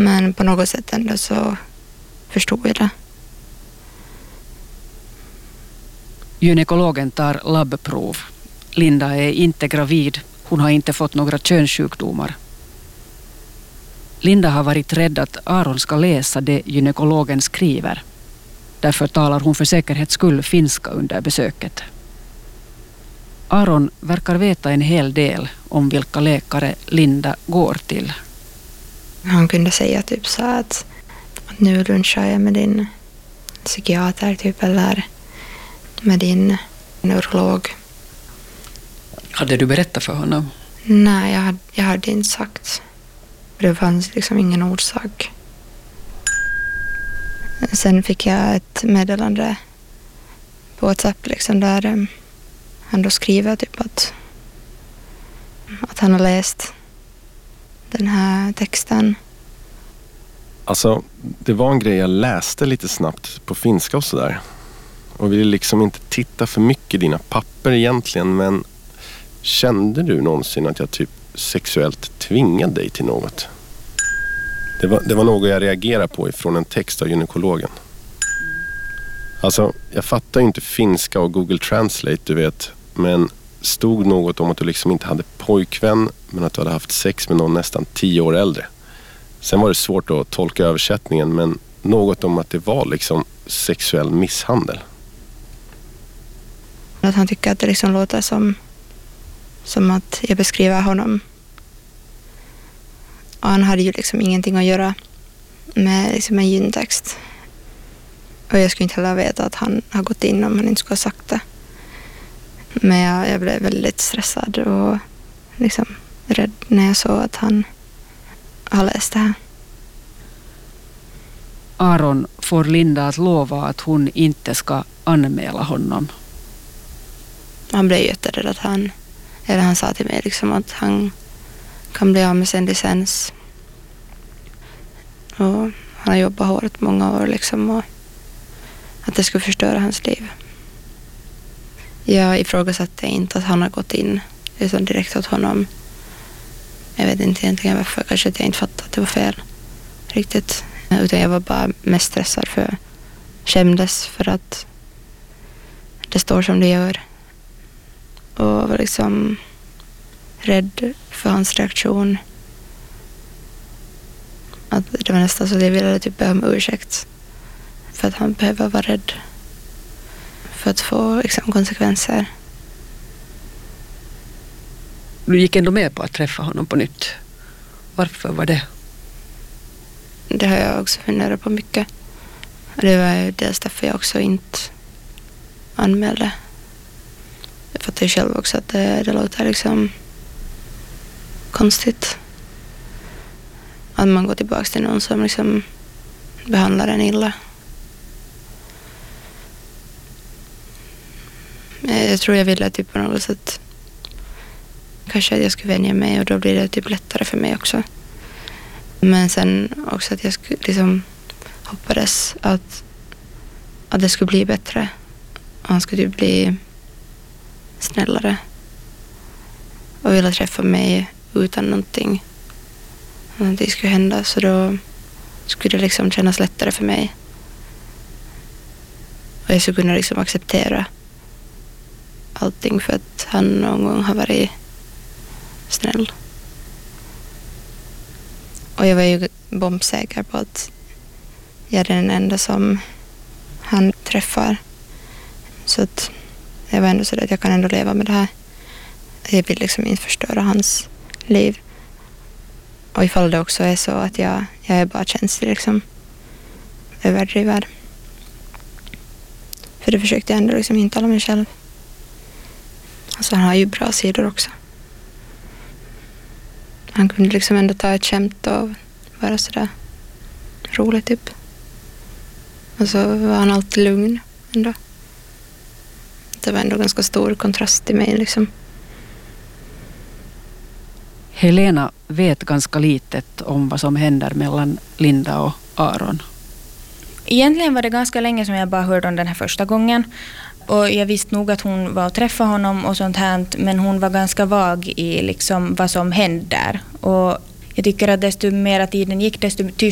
Men på något sätt ändå så förstod jag det. Gynekologen tar labbprov. Linda är inte gravid. Hon har inte fått några könssjukdomar. Linda har varit rädd att Aron ska läsa det gynekologen skriver. Därför talar hon för säkerhets skull finska under besöket. Aron verkar veta en hel del om vilka läkare Linda går till. Han kunde säga typ så att nu lunchar jag med din psykiater typ, eller med din neurolog. Hade du berättat för honom? Nej, jag hade inte sagt. Det fanns liksom ingen orsak. Sen fick jag ett meddelande på WhatsApp liksom, där han då skriver typ att han har läst den här texten. Alltså, det var en grej jag läste lite snabbt på finska och sådär. Och ville liksom inte titta för mycket i dina papper egentligen, men kände du någonsin att jag typ sexuellt tvingade dig till något? Det var något jag reagerade på ifrån en text av gynekologen. Alltså, jag fattar ju inte finska och Google Translate, du vet. Men stod något om att du liksom inte hade pojkvän, men att du hade haft sex med någon nästan 10 år äldre. Sen var det svårt att tolka översättningen, men något om att det var liksom sexuell misshandel. Att han tycker att det liksom låter som att jag beskriver honom. Och han hade ju liksom ingenting att göra med liksom en gyntext. Och jag skulle inte heller veta att han har gått in om han inte skulle ha sagt det. Men jag blev väldigt stressad och liksom rädd när jag såg att han har läst det här. Aron får Linda att lova att hon inte ska anmäla honom. Han blev jätterädd att han sa till mig liksom att han kan bli av med sin licens. Och han har jobbat hårt många år liksom, och att det skulle förstöra hans liv. Jag ifrågasatte inte att han har gått in utan direkt åt honom. Jag vet inte egentligen varför. Kanske att jag inte fattade att det var fel riktigt. Utan jag var bara mest stressad skämdes för att det står som det gör. Och var liksom rädd för hans reaktion. Att det var nästan så att jag ville typ be om ursäkt. För att han behöver vara rädd. För att få liksom konsekvenser. Du gick ändå med på att träffa honom på nytt. Varför var det? Det har jag också funderat på mycket. Det var ju dels därför jag också inte anmälde. Jag fattar ju själv också att det låter liksom konstigt. Att man går tillbaka till någon som liksom behandlar en illa. Jag tror jag ville typ på något sätt kanske att jag skulle vänja mig, och då blir det typ lättare för mig också. Men sen också att jag skulle liksom hoppades att det skulle bli bättre. Han skulle typ bli snällare och vilja träffa mig utan någonting skulle hända, så då skulle det liksom kännas lättare för mig. Och jag skulle kunna liksom acceptera allting för att han någon gång har varit snäll. Och jag var ju bombsäker på att jag är den enda som han träffar. Så att jag var ändå så att jag kan ändå leva med det här. Jag vill liksom inte förstöra hans liv. Och ifall det också är så att jag är bara känslig liksom. Överdriver. För det försökte jag ändå liksom intala mig själv. Alltså han har ju bra sidor också. Han kunde liksom ändå ta ett skämt och vara sådär rolig typ. Och så var han alltid lugn ändå. Det var ändå ganska stor kontrast till mig liksom. Helena vet ganska litet om vad som händer mellan Linda och Aron. Egentligen var det ganska länge som jag bara hörde om den här första gången. Och jag visste nog att hon var och träffade honom och sånt här, men hon var ganska vag i liksom vad som hände där. Och jag tycker att desto mer tiden gick, desto